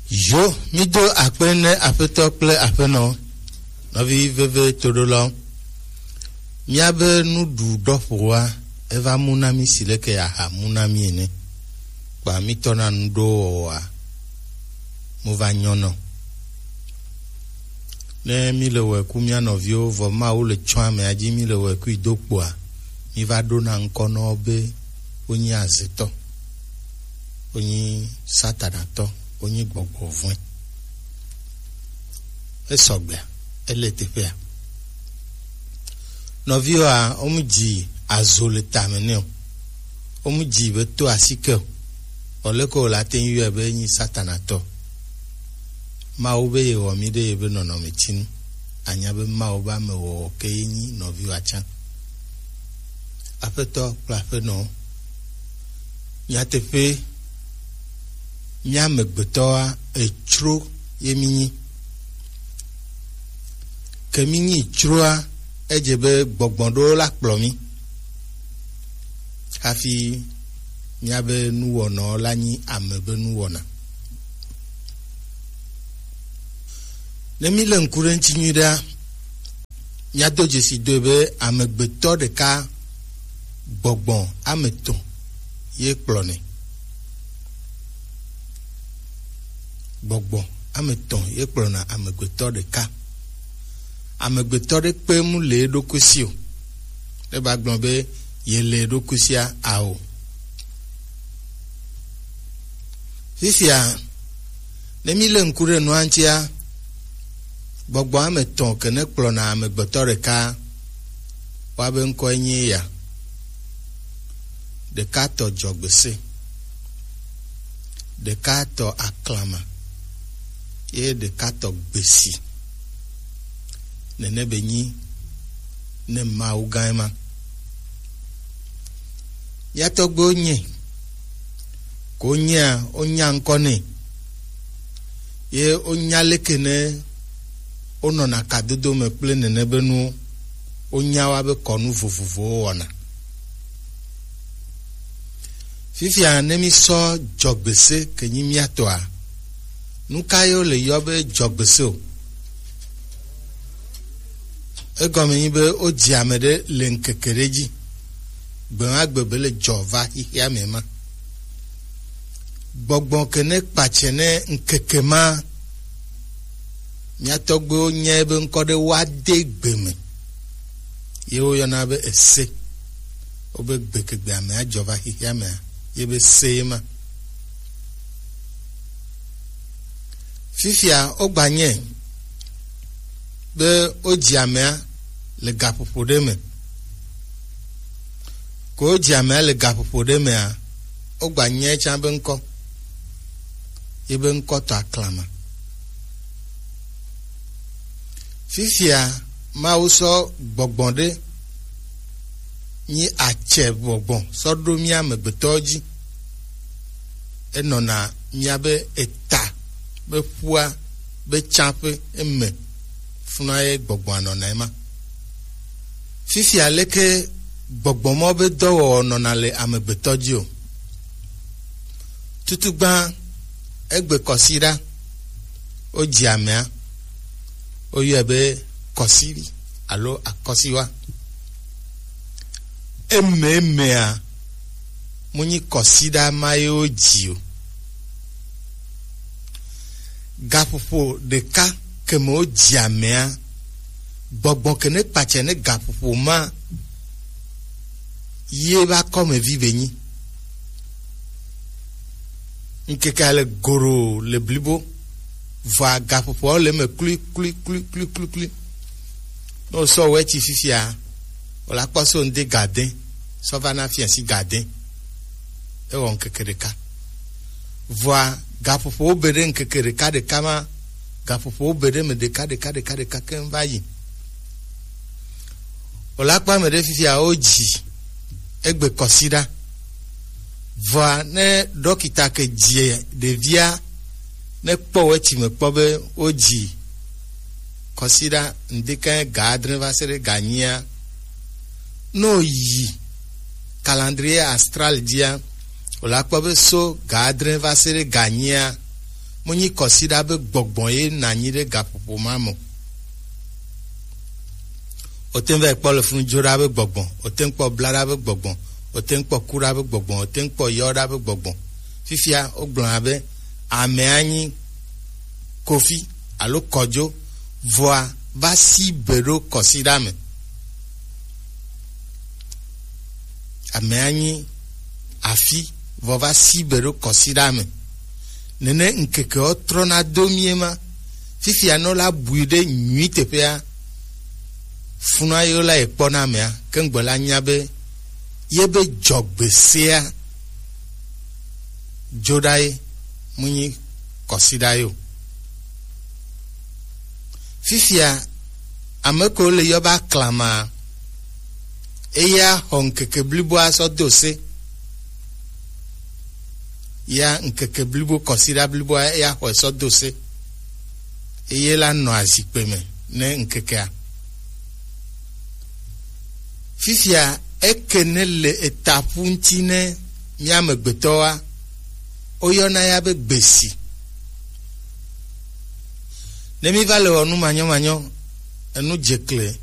Yo, mido akpene apeto kple apeno. Novi veve todolo. Miabe nudu dofoa eva munami sileke aha munami ene. Kwa mitona ndo wa muva nyono. Ne milewe kumia novio voma ule chwame aji milewe kuidokwa. Miva dona nkono obe onyi azeto. Onyi satanato. Onyi gbogbo vwen. Esogbe eletepea. Novio a omuji azole tameneo. Omuji beto asike. Oleko la tenyu ebe nyi satanato. Ma ube ye wamide ebe nonometinu. Anyabe ma uba me wo ke nyi novio achan. Apeto plafe no. Nyatepe Nyame gbetoa etro yeminyi. Keminyi troa ejebe gbogbondo la plomi. Hafi nyabe nuwono lanyi amebe nuwona. Nemile nkure nchinyida nyato jesi dobe amegbeto de ka gbogbon ameto ye plone. Gbogbo ameton ye plona amegbeto de ka. Amegbeto de pe mu le dokusio. Le baglon be ye le dokusia ao. Fifia nemile nkure no antia gbogbo ameton kene plona amegbeto de ka wabe nko enyi ya. De ka to jogbese. De ka to aklama. Ye de katok besi. Nene benyi. Ne ma ugaima. Yatok go nye. Konya onya nkone. Ye onya lekene. Ono na kadudo me ple nene benu. Onya wabe konu fufufu wana. Fifia nemi so jogbese kenyi miatoa. Nukayo le yobe jogbeso. Egome be oji amede le nkekereji. Ben agbebe le jova hihia mema. Gbogbon kene kpachene nkekema. Nyatogbe onye ebe nkode wade gbeme. Yewo yona be ese. Obe gbekegbe ame a jova hihia mea. Yebe seyema. Fifia ogbanye be ojiamea le gapopodeme. Ko ojiamea le gapopodeme a ogbanye chambe nko. Ibe nko to aklama. Fifia ma uso gbogbonde ni ache gbogbon sodo mi amegbetoji enona miabe eta be fua be chape eme funaye gbogbo anona ema. Fifi aleke gbogbo mo be dowo onona le amegbetoji o. Tutugba egbe kosira oji amea oyebe kosiri alo akosiwa. Eme a munyi kosida maye oji o. Gapupo de ka kemo jamea gbogbo kene pache ne gapupo ma ye ba kome vive nyi nkeka le goro le blibo va gapupo le me kli no so wechi fifia ola paso nde garden so va na fiansi garden e won kekereka va gafufu obere nkekere kade kama gafufu obere me de kade ken vayi olakpa me de fifia oji egbe kosida va ne dokita ke die de via ne powe ti me pobe oji kosida ndika gadre va sere gania no yi calendrier astral dia olakpa be so gadre va sere gania monyi kɔsida be gbɔgbɔn ye nanyi ɖe gaƒoƒo ma me o te va kpɔ le funu dzo ɖa be gbɔgbɔn o te kpɔ bla ɖa be gbɔgbɔn o te kpɔ ku ɖa be gbɔgbɔn o te kpɔ yɔ ɖa be gbɔgbɔn fifia o gblɔna be ame anyi kofi alo kɔdzo voa va si be ɖo kɔsida me ame anyi afi vɔ va si be ɖo kɔsida me nene nkeke o trɔna do mie ma fifia no la bui ɖe nyui teƒea funua yewo la ekpɔna amea ke ŋgbe la nya be ye be dzɔgbesea dzo ɖa ye munyi kɔsida ye o fifia ame kewo le yɔ be aklama eya xɔ nkeke bliboa sɔ do se ya nkeke blibo kɔsida bliboa eya xɔ sɔ do se eye la nɔ azikpe me ne nkekea fifia eke ne le etaƒu ŋuti ne miamegbetɔwa oyɔna ya be gbesi ne mi va le wɔ nu manyɔmanyɔ enu dzekle